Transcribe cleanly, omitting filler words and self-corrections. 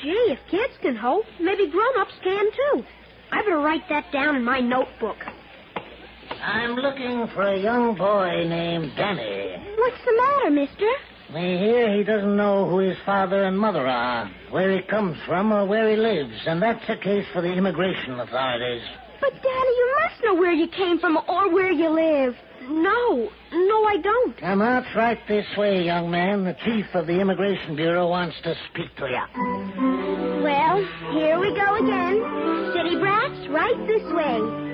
Gee, if kids can hope, maybe grown-ups can, too. I better write that down in my notebook. I'm looking for a young boy named Danny. What's the matter, mister? We hear he doesn't know who his father and mother are, where he comes from, or where he lives, and that's a case for the immigration authorities. But, Daddy, you must know where you came from or where you live. No, I don't. Come out right this way, young man. The chief of the Immigration Bureau wants to speak to you. Well, here we go again. City brats, right this way.